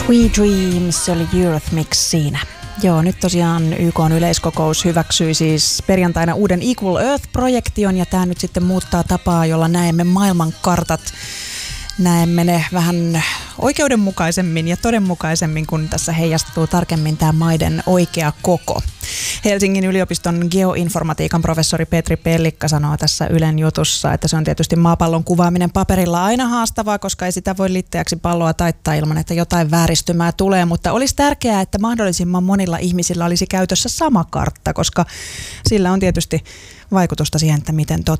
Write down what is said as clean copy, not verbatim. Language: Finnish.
Sweet Dreams, se oli Eurythmics siinä. Joo, nyt tosiaan YK:n yleiskokous hyväksyi siis perjantaina uuden Equal Earth-projektion ja tämä nyt sitten muuttaa tapaa, jolla näemme maailmankartat. Näemme ne vähän oikeudenmukaisemmin ja todenmukaisemmin, kun tässä heijastuu tarkemmin tämä maiden oikea koko. Helsingin yliopiston geoinformatiikan professori Petri Pellikka sanoo tässä Ylen jutussa, että se on tietysti maapallon kuvaaminen paperilla aina haastavaa, koska ei sitä voi liitteeksi palloa taittaa ilman, että jotain vääristymää tulee, mutta olisi tärkeää, että mahdollisimman monilla ihmisillä olisi käytössä sama kartta, koska sillä on tietysti vaikutusta siihen, että miten